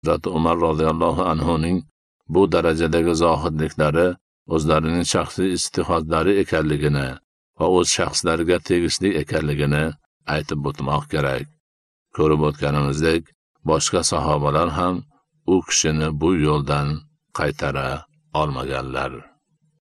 Hazrat Umar roziyallohu anhuning bu darajadagi zohidliklari o'zlarining shaxsiy ijtihodlari ekanligini va o'z shaxslariga tegishli ekanligini aytib o'tmoq kerak. Ko'rib o'tganimizdek, boshqa sahobalar ham u kishini bu yo'ldan qaytara olmaganlar.